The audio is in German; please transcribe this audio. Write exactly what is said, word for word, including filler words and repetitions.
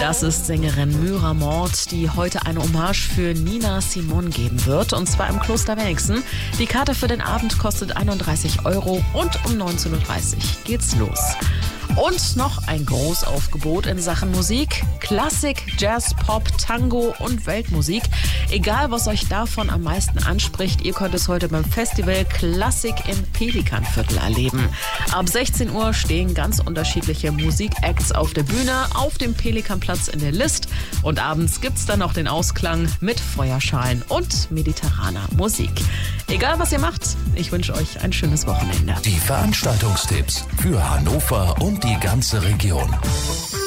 Das ist Sängerin Myra Mord, die heute eine Hommage für Nina Simone geben wird, und zwar im Kloster Wenigsen. Die Karte für den Abend kostet einunddreißig Euro und um neunzehn Uhr dreißig geht's los. Und noch ein Großaufgebot in Sachen Musik. Klassik, Jazz, Pop, Tango und Weltmusik. Egal, was euch davon am meisten anspricht, ihr könnt es heute beim Festival Klassik im Pelikanviertel erleben. Ab sechzehn Uhr stehen ganz unterschiedliche Musikacts auf der Bühne auf dem Pelikanplatz in der List. Und abends gibt's dann noch den Ausklang mit Feuerschalen und mediterraner Musik. Egal, was ihr macht, ich wünsche euch ein schönes Wochenende. Die Veranstaltungstipps für Hannover und die ganze Region.